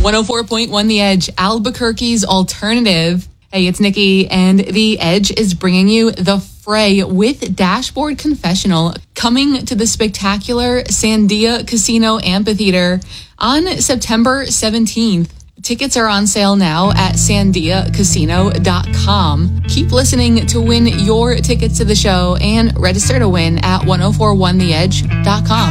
104.1 The Edge, Albuquerque's alternative. Hey, it's Nikki, and The Edge is bringing you The Fray with Dashboard Confessional, coming to the spectacular Sandia Casino Amphitheater on September 17th. Tickets are on sale now at sandiacasino.com. Keep listening to win your tickets to the show and register to win at 1041theedge.com.